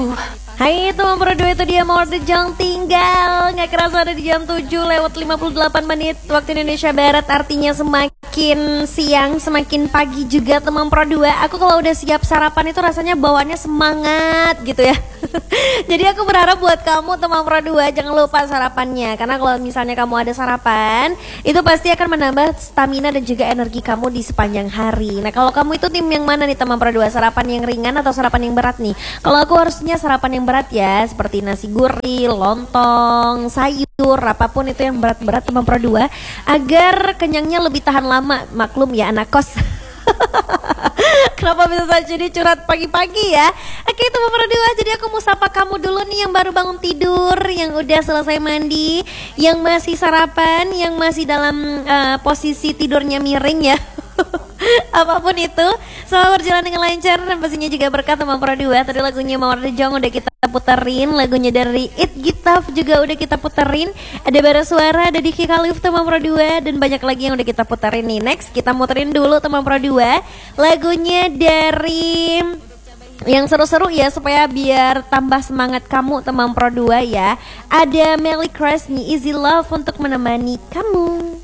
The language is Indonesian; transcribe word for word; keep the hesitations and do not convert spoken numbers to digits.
Hai teman Pro dua, itu dia Mawar Jong tinggal. Nggak kerasa ada di jam tujuh lewat lima puluh delapan menit waktu Indonesia Barat. Artinya semakin siang semakin pagi juga teman Pro dua. Aku kalau udah siap sarapan itu rasanya bawaannya semangat gitu ya. Jadi aku berharap buat kamu teman Pro dua jangan lupa sarapannya. Karena kalau misalnya kamu ada sarapan, itu pasti akan menambah stamina dan juga energi kamu di sepanjang hari. Nah kalau kamu itu tim yang mana nih teman Pro dua? Sarapan yang ringan atau sarapan yang berat nih? Kalau aku harusnya sarapan yang berat ya, seperti nasi gurih, lontong, sayur, apapun itu yang berat-berat teman Pro dua, agar kenyangnya lebih tahan lama. Maklum ya anak kos. Kenapa bisa saja jadi curhat pagi-pagi ya? Oke teman Pro dua, jadi aku mau sapa kamu dulu nih yang baru bangun tidur, yang udah selesai mandi, yang masih sarapan, yang masih dalam uh, posisi tidurnya miring ya. Apapun itu, selamat berjalan dengan lancar dan pastinya juga berkat teman Pro dua. Tadi lagunya Mawar Jong udah kita puterin, lagunya dari It Gitaf juga udah kita puterin. Ada Bara Suara, ada Diki Khalif teman Pro dua, dan banyak lagi yang udah kita puterin nih. Next kita muterin dulu teman Pro dua, lagunya dari yang seru-seru ya, supaya biar tambah semangat kamu teman Pro dua ya. Ada Melly Crush nih, Easy Love untuk menemani kamu.